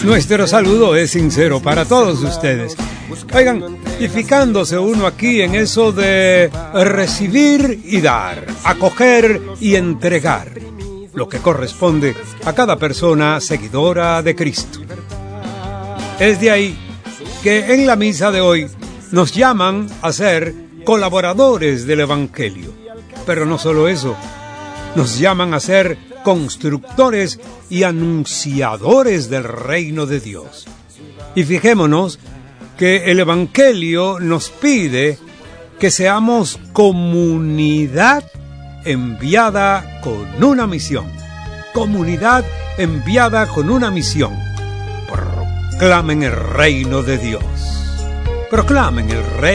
Nuestro saludo es sincero para todos ustedes. Oigan, y ficándose uno aquí en eso de recibir y dar, acoger y entregar, lo que corresponde a cada persona seguidora de Cristo. Es de ahí que en la misa de hoy nos llaman a ser colaboradores del Evangelio. Pero no solo eso, nos llaman a ser constructores y anunciadores del reino de Dios. Y fijémonos que el Evangelio nos pide que seamos comunidad enviada con una misión. Comunidad enviada con una misión. Proclamen el reino de Dios. Proclamen el reino.